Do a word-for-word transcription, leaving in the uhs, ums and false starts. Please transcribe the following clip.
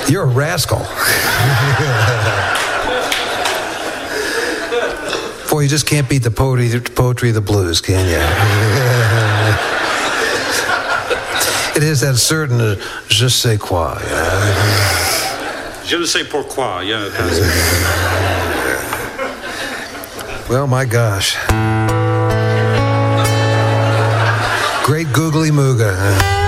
You're a rascal. Boy, you just can't beat the poetry, the poetry of the blues, can you? It is that certain uh, je sais quoi. Yeah. Je ne sais pourquoi. Yeah, it has. Well, my gosh. Great googly mooga.